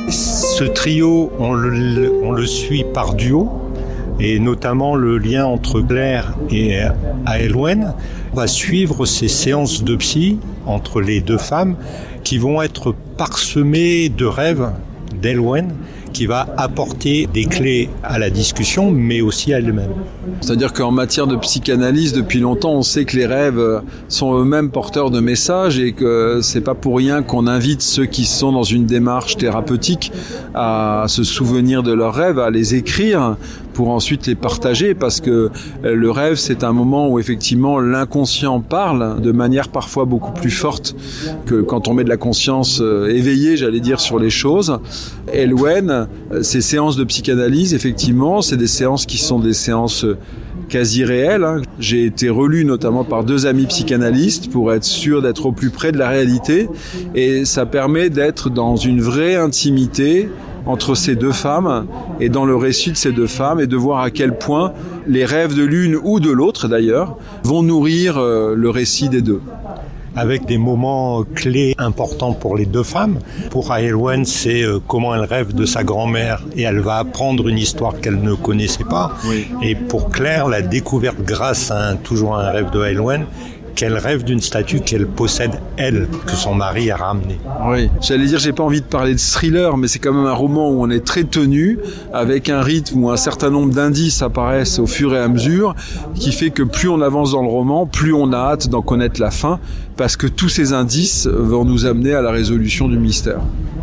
Ce trio, on le suit par duo, et notamment le lien entre Claire et Aylwen va suivre ces séances de psy entre les deux femmes qui vont être parsemées de rêves d'Aylwen, qui va apporter des clés à la discussion, mais aussi à elle-même. C'est-à-dire qu'en matière de psychanalyse, depuis longtemps, on sait que les rêves sont eux-mêmes porteurs de messages et que c'est pas pour rien qu'on invite ceux qui sont dans une démarche thérapeutique à se souvenir de leurs rêves, à les écrire pour ensuite les partager, parce que le rêve, c'est un moment où effectivement l'inconscient parle de manière parfois beaucoup plus forte que quand on met de la conscience éveillée, j'allais dire, sur les choses. Aylwen, ces séances de psychanalyse, effectivement, c'est des séances qui sont des séances quasi réelles. J'ai été relu notamment par 2 amis psychanalystes pour être sûr d'être au plus près de la réalité, et ça permet d'être dans une vraie intimité entre ces deux femmes et dans le récit de ces deux femmes, et de voir à quel point les rêves de l'une ou de l'autre d'ailleurs vont nourrir le récit des deux. Avec des moments clés importants pour les deux femmes. Pour Aylwen, c'est comment elle rêve de sa grand-mère et elle va apprendre une histoire qu'elle ne connaissait pas. Oui. Et pour Claire, la découverte grâce à toujours un rêve de Aylwen, qu'elle rêve d'une statue qu'elle possède, elle, que son mari a ramenée. Oui, j'allais dire, j'ai pas envie de parler de thriller, mais c'est quand même un roman où on est très tenu, avec un rythme où un certain nombre d'indices apparaissent au fur et à mesure, qui fait que plus on avance dans le roman, plus on a hâte d'en connaître la fin, parce que tous ces indices vont nous amener à la résolution du mystère.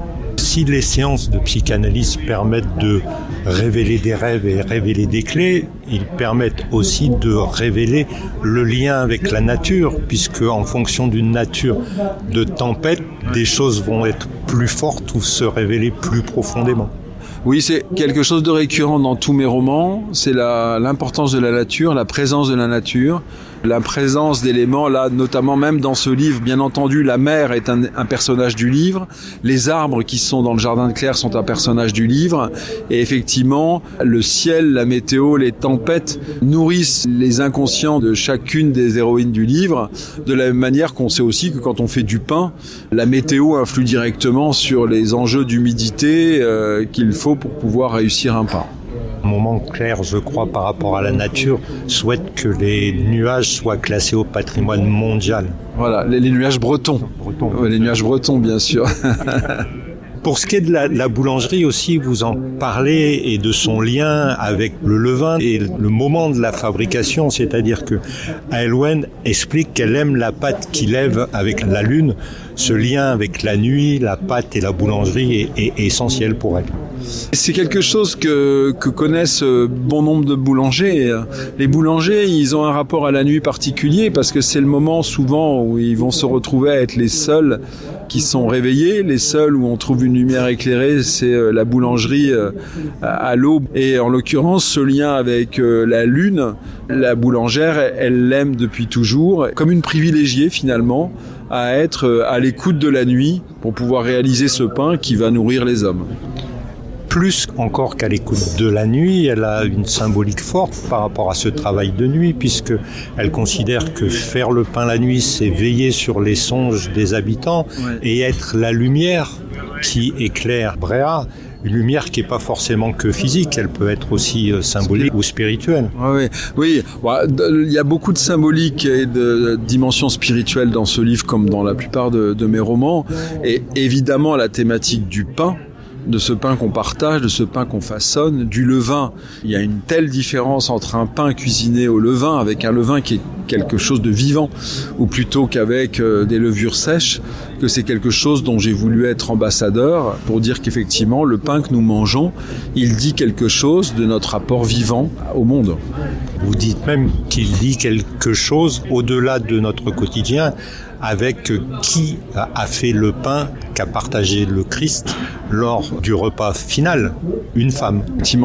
Si les séances de psychanalyse permettent de révéler des rêves et révéler des clés, ils permettent aussi de révéler le lien avec la nature, puisque en fonction d'une nature de tempête, des choses vont être plus fortes ou se révéler plus profondément. Oui, c'est quelque chose de récurrent dans tous mes romans, c'est l'importance de la nature, la présence de la nature, la présence d'éléments, là, notamment même dans ce livre, bien entendu, la mer est un personnage du livre, les arbres qui sont dans le jardin de Claire sont un personnage du livre, et effectivement, le ciel, la météo, les tempêtes nourrissent les inconscients de chacune des héroïnes du livre, de la même manière qu'on sait aussi que quand on fait du pain, la météo influe directement sur les enjeux d'humidité qu'il faut pour pouvoir réussir un pain. Un moment clair, je crois, par rapport à la nature, souhaite que les nuages soient classés au patrimoine mondial. Voilà, les nuages bretons. Les nuages bretons, bien sûr. Pour ce qui est de la boulangerie aussi, vous en parlez, et de son lien avec le levain et le moment de la fabrication, c'est-à-dire que Aylwen explique qu'elle aime la pâte qui lève avec la lune. Ce lien avec la nuit, la pâte et la boulangerie est essentiel pour elle. C'est quelque chose que connaissent bon nombre de boulangers. Les boulangers, ils ont un rapport à la nuit particulier parce que c'est le moment souvent où ils vont se retrouver à être les seuls qui sont réveillés, les seuls où on trouve une lumière éclairée, c'est la boulangerie à l'aube. Et en l'occurrence, ce lien avec la lune, la boulangère, elle l'aime depuis toujours, comme une privilégiée finalement, à être à l'écoute de la nuit pour pouvoir réaliser ce pain qui va nourrir les hommes. Plus encore qu'à l'écoute de la nuit, elle a une symbolique forte par rapport à ce travail de nuit, puisque elle considère que faire le pain la nuit, c'est veiller sur les songes des habitants et être la lumière qui éclaire Bréhat. Une lumière qui n'est pas forcément que physique, elle peut être aussi symbolique ou spirituelle. Oui, il y a beaucoup de symbolique et de dimension spirituelle dans ce livre, comme dans la plupart de mes romans. Et évidemment, la thématique du pain, de ce pain qu'on partage, de ce pain qu'on façonne, du levain. Il y a une telle différence entre un pain cuisiné au levain, avec un levain qui est quelque chose de vivant, ou plutôt qu'avec des levures sèches, que c'est quelque chose dont j'ai voulu être ambassadeur, pour dire qu'effectivement, le pain que nous mangeons, il dit quelque chose de notre rapport vivant au monde. Vous dites même qu'il dit quelque chose au-delà de notre quotidien, avec qui a fait le pain qu'a partagé le Christ lors du repas final, une femme.